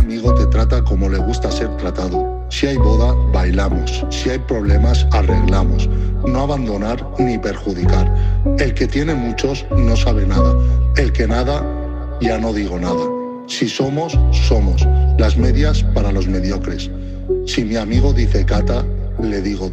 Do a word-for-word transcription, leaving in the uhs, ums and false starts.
amigo te trata como le gusta ser tratado. Si hay boda, bailamos. Si hay problemas, arreglamos. No abandonar ni perjudicar. El que tiene muchos no sabe nada. El que nada, ya no digo nada. Si somos, somos. Las medias para los mediocres. Si mi amigo dice cata, le digo